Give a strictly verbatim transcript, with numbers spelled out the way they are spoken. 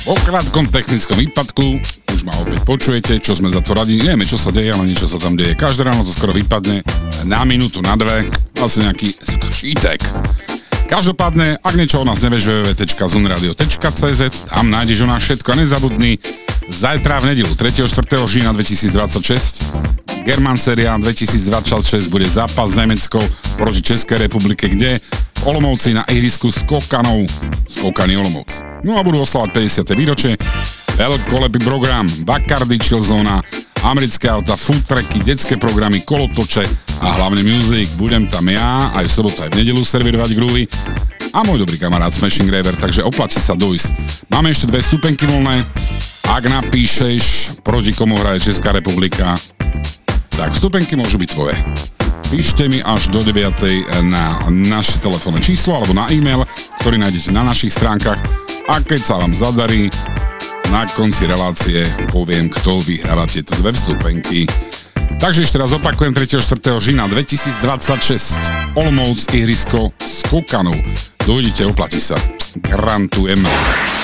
Po krátkom technickom výpadku už ma opäť počujete, čo sme za to radi. Nevieme, čo sa deje, ale niečo sa tam deje. Každé ráno to skoro vypadne na minútu, na dve. Vlastne nejaký skřítek. Každopádne, ak niečo o nás nevieš, w w w bodka zunradio bodka c z, tam nájdeš o nás všetko a nezabudni. Zajtra v nedelu tretieho štvrtého října dvetisícdvadsaťšesť German Serie dvetisícdvadsaťšesť bude zápas s Nemeckou proti Českej republike, kde v Olomouci na ihrisku Skokanov Skokany Olomouc. No a budú oslavať päťdesiate výročie. Veľkolepý program, Bacardi, Chillzona, americké auta, food tracky, detské programy, kolotoče a hlavne music. Budem tam ja aj v sobotu, aj v nedelu servírovať groovy a môj dobrý kamarát Smashing Raver, takže oplatí sa dojsť. Máme ešte dve stupenky voľné. Ak napíšeš, proti komu hraje Česká republika, tak vstupenky môžu byť tvoje. Píšte mi až do deviatej na naše telefónne číslo alebo na e-mail, ktorý nájdete na našich stránkach a keď sa vám zadarí, na konci relácie poviem, kto vyhráva tieto dve vstupenky. Takže ešte raz opakujem, tretieho štvrtého října dvetisícdvadsaťšesť Olomouc ihrisko Skokanov. Dojdite, oplatí sa. Garantujem.